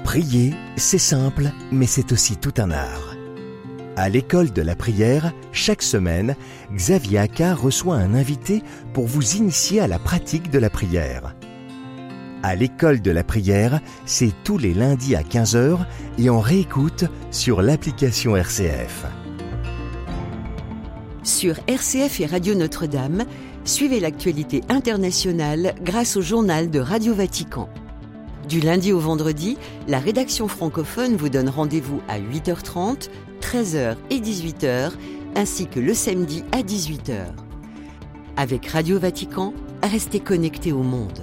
Prier, c'est simple, mais c'est aussi tout un art. À l'école de la prière, chaque semaine, Xavier Accard reçoit un invité pour vous initier à la pratique de la prière. À l'école de la prière, c'est tous les lundis à 15h et on réécoute sur l'application RCF. Sur RCF et Radio Notre-Dame, suivez l'actualité internationale grâce au journal de Radio Vatican. Du lundi au vendredi, la rédaction francophone vous donne rendez-vous à 8h30, 13h et 18h, ainsi que le samedi à 18h. Avec Radio Vatican, restez connectés au monde.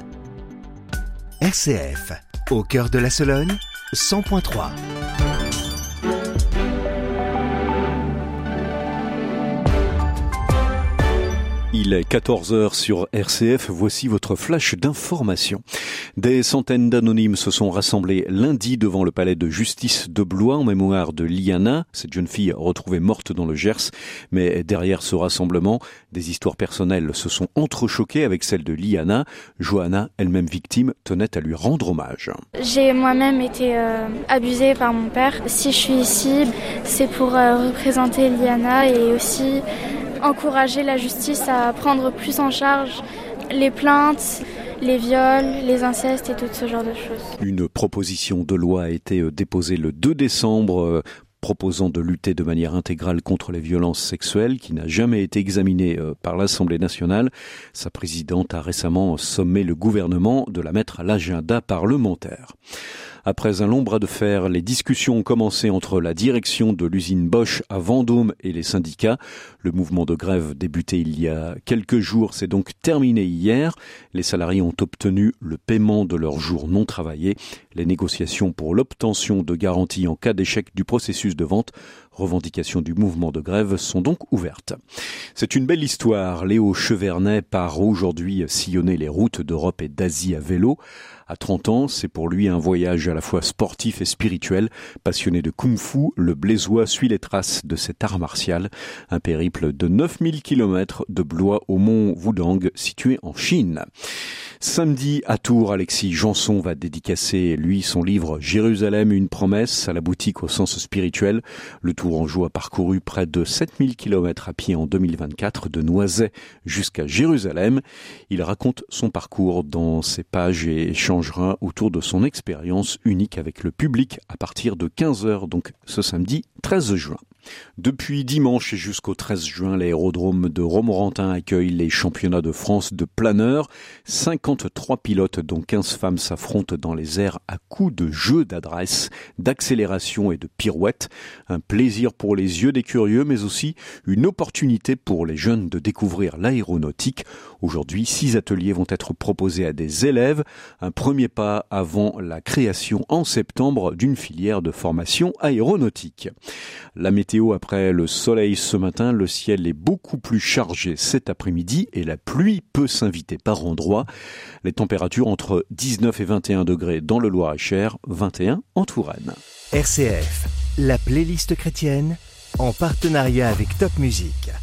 RCF, au cœur de la Sologne, 100.3. Il est 14h sur RCF, voici votre flash d'information. Des centaines d'anonymes se sont rassemblés lundi devant le palais de justice de Blois en mémoire de Liana, cette jeune fille retrouvée morte dans le Gers. Mais derrière ce rassemblement, des histoires personnelles se sont entrechoquées avec celle de Liana. Johanna, elle-même victime, tenait à lui rendre hommage. J'ai moi-même été abusée par mon père. Si je suis ici, c'est pour représenter Liana et aussi encourager la justice à prendre plus en charge les plaintes, les viols, les incestes et tout ce genre de choses. Une proposition de loi a été déposée le 2 décembre proposant de lutter de manière intégrale contre les violences sexuelles, qui n'a jamais été examinée par l'Assemblée nationale. Sa présidente a récemment sommé le gouvernement de la mettre à l'agenda parlementaire. Après un long bras de fer, les discussions ont commencé entre la direction de l'usine Bosch à Vendôme et les syndicats. Le mouvement de grève débuté il y a quelques jours s'est donc terminé hier. Les salariés ont obtenu le paiement de leurs jours non travaillés. Les négociations pour l'obtention de garanties en cas d'échec du processus de vente, revendications du mouvement de grève, sont donc ouvertes. C'est une belle histoire. Léo Chevernet part aujourd'hui sillonner les routes d'Europe et d'Asie à vélo. À 30 ans, c'est pour lui un voyage à la fois sportif et spirituel. Passionné de kung-fu, le Blésois suit les traces de cet art martial. Un périple de 9000 km de Blois au mont Wudang, situé en Chine. Samedi, à Tours, Alexis Janson va dédicacer, lui, son livre « Jérusalem, une promesse » à la boutique au sens spirituel. Le Tourangeau a parcouru près de 7000 km à pied en 2024, de Noiset jusqu'à Jérusalem. Il raconte son parcours dans ses pages et échangera autour de son expérience unique avec le public à partir de 15h, donc ce samedi 13 juin. Depuis dimanche et jusqu'au 13 juin, l'aérodrome de Romorantin accueille les championnats de France de planeur. 53 pilotes, dont 15 femmes, s'affrontent dans les airs à coups de jeux d'adresse, d'accélération et de pirouettes. Un plaisir pour les yeux des curieux, mais aussi une opportunité pour les jeunes de découvrir l'aéronautique. Aujourd'hui, 6 ateliers vont être proposés à des élèves. Un premier pas avant la création en septembre d'une filière de formation aéronautique. La météo après le soleil ce matin, le ciel est beaucoup plus chargé cet après-midi et la pluie peut s'inviter par endroits. Les températures entre 19 et 21 degrés dans le Loir-et-Cher, 21 en Touraine. RCF, la playlist chrétienne, en partenariat avec Top Music.